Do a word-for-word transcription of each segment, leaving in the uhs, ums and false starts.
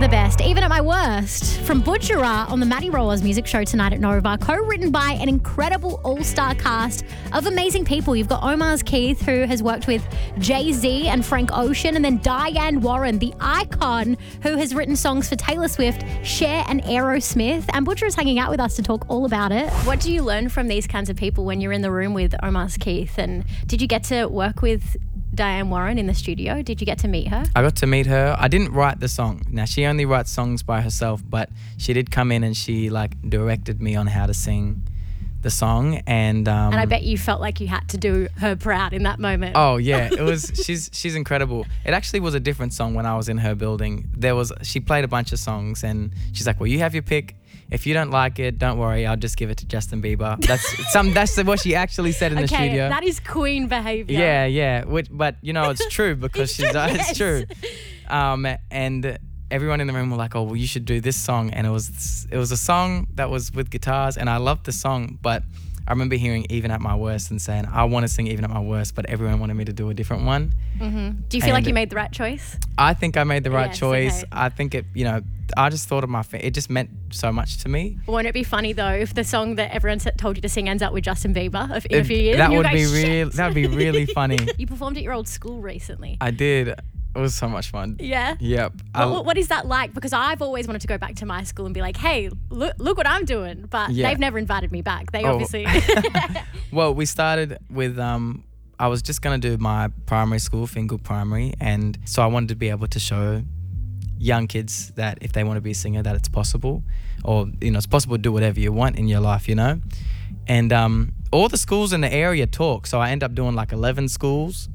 the best, even at my worst. From Budgerah on the Maddie Rollers music show tonight at Nova, co-written by an incredible all-star cast of amazing people. You've got Omar's Keith, who has worked with Jay-Z and Frank Ocean, and then Diane Warren, the icon, who has written songs for Taylor Swift, Cher and Aerosmith. And Budgerah's hanging out with us to talk all about it. What do you learn from these kinds of people when you're in the room with Omar's Keith? And did you get to work with Diane Warren in the studio? Did you get to meet her? I got to meet her. I didn't write the song. Now, she only writes songs by herself, but she did come in and she like directed me on how to sing the song. And um, and I bet you felt like you had to do her proud in that moment. Oh yeah, it was. she's she's incredible. It actually was a different song when I was in her building. There was she played a bunch of songs and she's like, "Well, you have your pick. If you don't like it, don't worry. I'll just give it to Justin Bieber." That's some. That's what she actually said in okay, the studio. That is queen behavior. Yeah, yeah. Which, but you know, it's true because it's she's. true, Uh, yes. It's true. Um, and everyone in the room were like, "Oh, well, you should do this song." And it was it was a song that was with guitars, and I loved the song, but I remember hearing Even at My Worst and saying, I want to sing Even at My Worst, but everyone wanted me to do a different one. Mm-hmm. Do you feel and like you made the right choice? I think I made the right Yes, choice. okay. I think it, you know, I just thought of my, fa- it just meant so much to me. Won't it be funny though if the song that everyone said- told you to sing ends up with Justin Bieber if- in a It- few years? That and you would go, be "Shit." real. That would be really funny. You performed at your old school recently. I did. It was so much fun. Yeah? Yep. I- What, what is that like? Because I've always wanted to go back to my school and be like, hey, look, look what I'm doing. But Yeah. they've never invited me back. They Oh. obviously... Well, we started with, um, I was just going to do my primary school, Fingal Primary. And so I wanted to be able to show young kids that if they want to be a singer, that it's possible. Or, you know, it's possible to do whatever you want in your life, you know. And um, all the schools in the area talk. So I end up doing like eleven schools.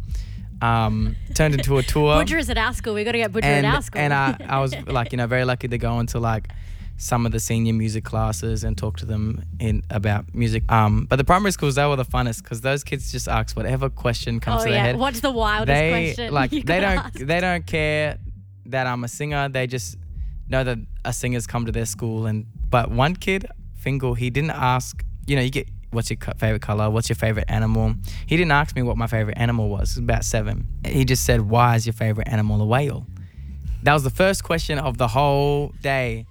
Um, turned into a tour. Budgerah's at our school. We've got to get Budgerah and, at our school. and I, I was like, you know, very lucky to go into like some of the senior music classes and talk to them in about music. Um, but the primary schools, they were the funnest because those kids just ask whatever question comes oh, to their yeah. head. What's the wildest They question? like you they could don't ask? they don't care that I'm a singer. They just know that a singer's come to their school. And but one kid, Fingal, he didn't ask. You know, you get. What's your co- favorite color? What's your favorite animal? He didn't ask me what my favorite animal was. He was about seven. He just said, why is your favorite animal a whale? That was the first question of the whole day.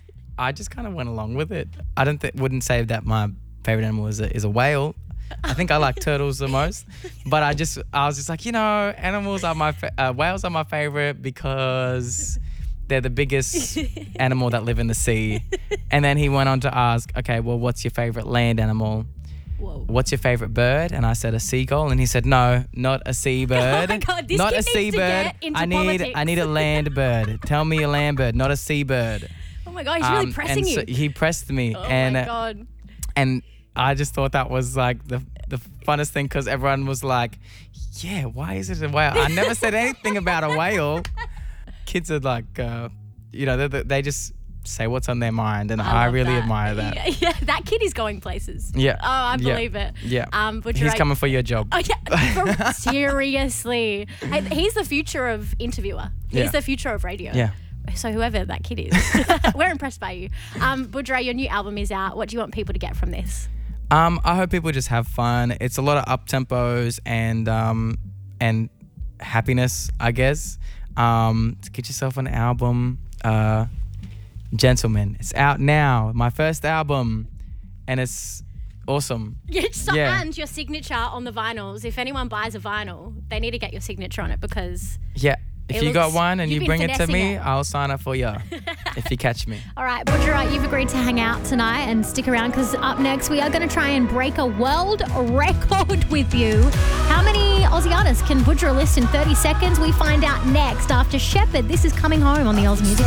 I just kind of went along with it. I don't th- wouldn't say that my favorite animal is a, is a whale. I think I like turtles the most. But I just, I was just like, you know, animals are my, fa- uh, whales are my favorite because they're the biggest animal that live in the sea. And then he went on to ask, okay, well, what's your favorite land animal? Whoa. What's your favorite bird? And I said a seagull, and he said, no, not a seabird. Oh my God, this not kid a needs to seabird. get into I need politics. I need a land bird. Tell me a land bird, not a seabird. Oh my God, he's really Um, pressing and you. so he pressed me, oh and my uh, God. and I just thought that was like the the funnest thing because everyone was like, yeah, why is it a whale? I never said anything about a whale. Kids are like, uh, you know, they, they just say what's on their mind, and I, love really that. admire that. Yeah, yeah, that kid is going places. Yeah. Oh, I Yeah. believe it. Yeah. Um, but He's you're right. coming for your job. Oh yeah, For- seriously. Hey, he's the future of interviewer. He's Yeah. the future of radio. Yeah. So whoever that kid is, we're impressed by you. Um, Budgerah, your new album is out. What do you want people to get from this? Um, I hope people just have fun. It's a lot of up tempos and um and happiness, I guess. Um, to get yourself an album, uh, Gentlemen. It's out now. My first album, and it's awesome. Yeah, so, Yeah. And your signature on the vinyls. If anyone buys a vinyl, they need to get your signature on it because. Yeah. If It you got looks- one and you've you been bring it to finessing me, it. I'll sign up for you. If you catch me. All right, Budgerah, you've agreed to hang out tonight and stick around because up next we are going to try and break a world record with you. How many Aussie artists can Budgerah list in thirty seconds? We find out next after Shepherd. This is Coming Home on the Oz Music.